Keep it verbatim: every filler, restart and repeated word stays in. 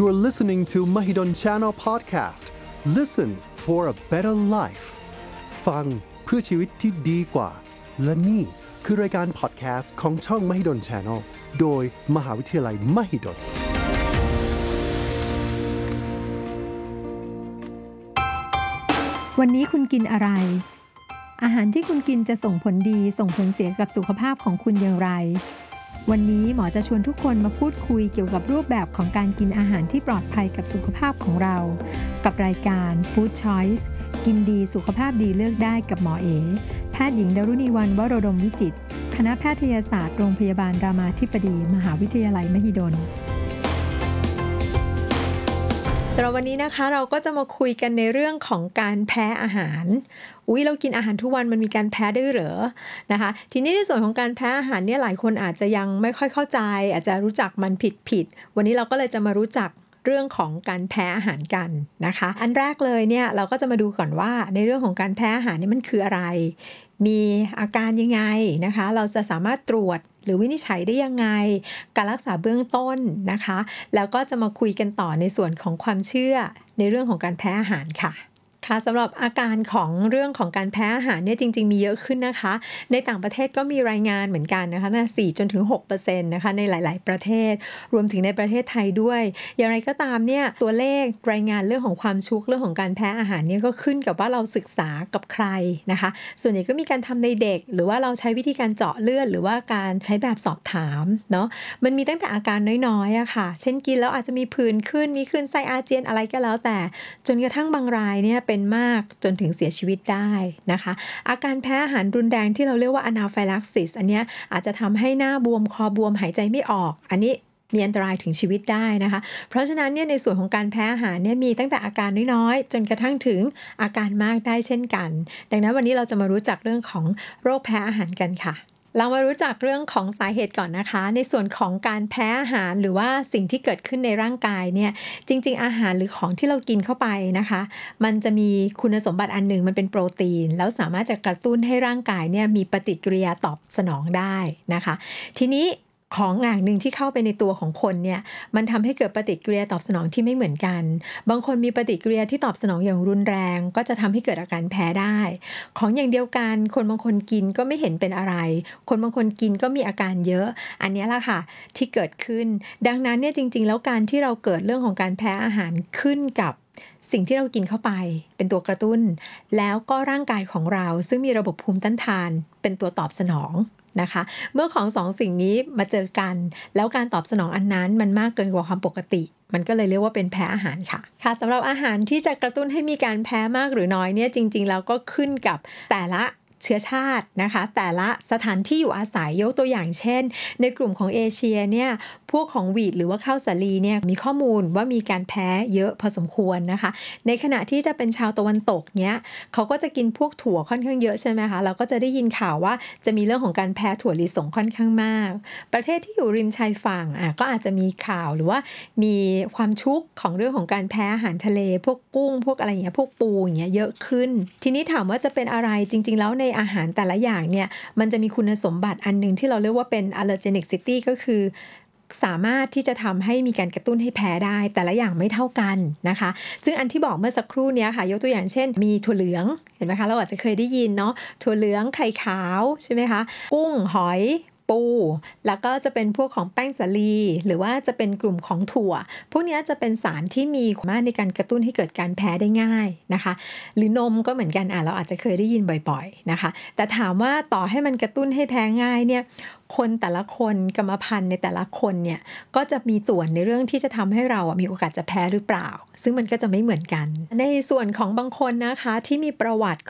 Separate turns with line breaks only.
are listening to Mahidol Channel Podcast. Listen for a better life. ฟังเพื่อชีวิตที่ดีกว่าและนี่คือรายการ podcast ของช่อง Mahidol Channel โดยมหาวิทยาลัย Mahidol
วันนี้คุณกินอะไรอาหารที่คุณกินจะส่งผลดีส่งผลเสียกับสุขภาพของคุณอย่างไรวันนี้หมอจะชวนทุกคนมาพูดคุยเกี่ยวกับรูปแบบของการกินอาหารที่ปลอดภัยกับสุขภาพของเรากับรายการ Food Choice กินดีสุขภาพดีเลือกได้กับหมอเอแพทย์หญิงดารุณีวรรณวโรดมวิจิตรคณะแพทยศาสตร์โรงพยาบาลรามาธิบดีมหาวิทยาลัยมหิดลสำหรับวันนี้นะคะเราก็จะมาคุยกันในเรื่องของการแพ้อาหารอุ๊ยเรากินอาหารทุกวันมันมีการแพ้ด้วยเหรอนะคะทีนี้ในส่วนของการแพ้อาหารเนี่ยหลายคนอาจจะยังไม่ค่อยเข้าใจอาจจะรู้จักมันผิดผิดวันนี้เราก็เลยจะมารู้จักเรื่องของการแพ้อาหารกันนะคะอันแรกเลยเนี่ยเราก็จะมาดูก่อนว่าในเรื่องของการแพ้อาหารนี่มันคืออะไรมีอาการยังไงนะคะเราจะสามารถตรวจหรือวินิจฉัยได้ยังไงการรักษาเบื้องต้นนะคะแล้วก็จะมาคุยกันต่อในส่วนของความเชื่อในเรื่องของการแพ้อาหารค่ะค่ะสำหรับอาการของเรื่องของการแพ้อาหารเนี่ยจริงๆมีเยอะขึ้นนะคะในต่างประเทศก็มีรายงานเหมือนกันนะคะตั้งแต่สี่จนถึง หกเปอร์เซ็นต์ นะคะในหลายๆประเทศรวมถึงในประเทศไทยด้วยอย่างไรก็ตามเนี่ยตัวเลขรายงานเรื่องของความชุกเรื่องของการแพ้อาหารเนี่ยก็ขึ้นกับว่าเราศึกษากับใครนะคะส่วนใหญ่ก็มีการทำในเด็กหรือว่าเราใช้วิธีการเจาะเลือดหรือว่าการใช้แบบสอบถามเนาะมันมีตั้งแต่อาการน้อยๆอะค่ะเช่นกินแล้วอาจจะมีผื่นขึ้นมีคลื่นไส้อาเจียนอะไรก็แล้วแต่จนกระทั่งบางรายเนี่ยเป็นมากจนถึงเสียชีวิตได้นะคะอาการแพ้อาหารรุนแรงที่เราเรียกว่า Anaphylaxis อันเนี้ยอาจจะทำให้หน้าบวมคอบวมหายใจไม่ออกอันนี้มีอันตรายถึงชีวิตได้นะคะเพราะฉะนั้นเนี่ยในส่วนของการแพ้อาหารเนี่ยมีตั้งแต่อาการน้อยๆจนกระทั่งถึงอาการมากได้เช่นกันดังนั้นวันนี้เราจะมารู้จักเรื่องของโรคแพ้อาหารกันค่ะเรามารู้จักเรื่องของสาเหตุก่อนนะคะในส่วนของการแพ้อาหารหรือว่าสิ่งที่เกิดขึ้นในร่างกายเนี่ยจริงๆอาหารหรือของที่เรากินเข้าไปนะคะมันจะมีคุณสมบัติอันหนึ่งมันเป็นโปรตีนแล้วสามารถจะกระตุ้นให้ร่างกายเนี่ยมีปฏิกิริยาตอบสนองได้นะคะทีนี้ของอย่างหนึ่งที่เข้าไปในตัวของคนเนี่ยมันทำให้เกิดปฏิกิริยาตอบสนองที่ไม่เหมือนกันบางคนมีปฏิกิริยาที่ตอบสนองอย่างรุนแรงก็จะทำให้เกิดอาการแพ้ได้ของอย่างเดียวกันคนบางคนกินก็ไม่เห็นเป็นอะไรคนบางคนกินก็มีอาการเยอะอันนี้แหละค่ะที่เกิดขึ้นดังนั้นเนี่ยจริงๆแล้วการที่เราเกิดเรื่องของการแพ้อาหารขึ้นกับสิ่งที่เรากินเข้าไปเป็นตัวกระตุ้นแล้วก็ร่างกายของเราซึ่งมีระบบภูมิต้านทานเป็นตัวตอบสนองนะคะเมื่อของสองสิ่งนี้มาเจอกันแล้วการตอบสนองอันนั้นมันมากเกินกว่าความปกติมันก็เลยเรียกว่าเป็นแพ้อาหารค่ะค่ะสำหรับอาหารที่จะกระตุ้นให้มีการแพ้มากหรือน้อยเนี่ยจริงๆแล้วก็ขึ้นกับแต่ละเชื้อชาตินะคะแต่ละสถานที่อยู่อาศัยยกตัวอย่างเช่นในกลุ่มของเอเชียเนี่ยพวกของวีทหรือว่าข้าวสาลีเนี่ยมีข้อมูลว่ามีการแพ้เยอะพอสมควรนะคะในขณะที่จะเป็นชาวตะวันตกเนี่ยเขาก็จะกินพวกถั่วค่อนข้างเยอะใช่ไหมคะเราก็จะได้ยินข่าวว่าจะมีเรื่องของการแพ้ถั่วลิสงค่อนข้างมากประเทศที่อยู่ริมชายฝั่งอ่ะก็อาจจะมีข่าวหรือว่ามีความชุกของเรื่องของการแพ้อาหารทะเลพวกกุ้งพวกอะไรอย่างเงี้ยพวกปูอย่างเงี้ยเยอะขึ้นทีนี้ถามว่าจะเป็นอะไรจริงๆแล้วในอาหารแต่ละอย่างเนี่ยมันจะมีคุณสมบัติอันนึงที่เราเรียกว่าเป็น allergenicity ก็คือสามารถที่จะทำให้มีการกระตุ้นให้แพ้ได้แต่ละอย่างไม่เท่ากันนะคะซึ่งอันที่บอกเมื่อสักครู่นี้ค่ะยกตัวอย่างเช่นมีถั่วเหลืองเห็นไหมคะเราอาจจะเคยได้ยินเนาะถั่วเหลืองไข่ขาวใช่ไหมคะกุ้งหอยปูแล้วก็จะเป็นพวกของแป้งสาลีหรือว่าจะเป็นกลุ่มของถั่วพวกนี้จะเป็นสารที่มีความสามารถในการกระตุ้นให้เกิดการแพ้ได้ง่ายนะคะหรือนมก็เหมือนกันอ่ะเราอาจจะเคยได้ยินบ่อยๆนะคะแต่ถามว่าต่อให้มันกระตุ้นให้แพ้ง่ายเนี่ยคนแต่ละคนกรรมพันธุ์ในแต่ละคนเนี่ยก็จะมีส่วนในเรื่องที่จะทำให้เรามีโอกาสจะแพ้หรือเปล่าซึ่งมันก็จะไม่เหมือนกันในส่วนของบางคนนะคะที่มีประวัติ